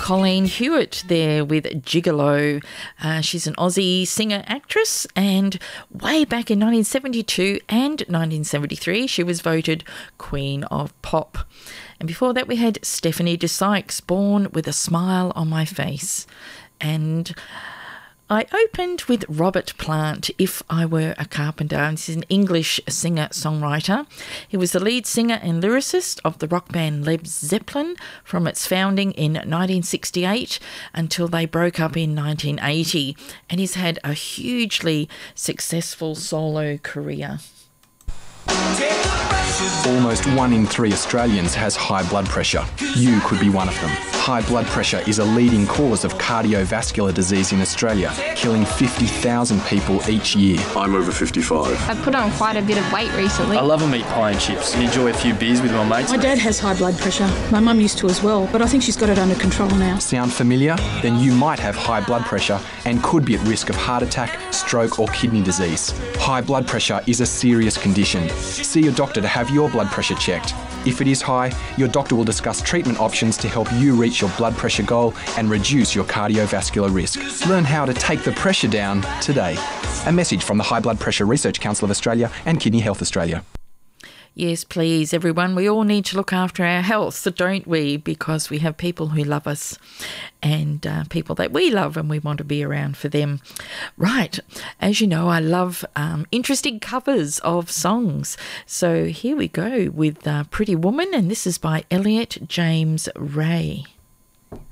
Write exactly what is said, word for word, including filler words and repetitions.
Colleen Hewitt there with Gigolo. Uh, she's an Aussie singer-actress, and way back in nineteen seventy-two and nineteen seventy-three, she was voted Queen of Pop. And before that, we had Stephanie de Sykes, Born with a Smile on My Face. And I opened with Robert Plant, If I Were a Carpenter. And this is an English singer-songwriter. He was the lead singer and lyricist of the rock band Led Zeppelin from its founding in nineteen sixty-eight until they broke up in nineteen eighty. And he's had a hugely successful solo career. Almost one in three Australians has high blood pressure. You could be one of them. High blood pressure is a leading cause of cardiovascular disease in Australia, killing fifty thousand people each year. I'm over fifty-five. I've put on quite a bit of weight recently. I love a meat pie and chips and enjoy a few beers with my mates. My dad has high blood pressure. My mum used to as well, but I think she's got it under control now. Sound familiar? Then you might have high blood pressure and could be at risk of heart attack, stroke or kidney disease. High blood pressure is a serious condition. See your doctor to have your blood pressure checked. If it is high, your doctor will discuss treatment options to help you reach your blood pressure goal and reduce your cardiovascular risk. Learn how to take the pressure down today. A message from the High Blood Pressure Research Council of Australia and Kidney Health Australia. Yes, please, everyone. We all need to look after our health, don't we? Because we have people who love us and uh, people that we love, and we want to be around for them. Right. As you know, I love um, interesting covers of songs. So here we go with uh, Pretty Woman, and this is by Elliot James Ray.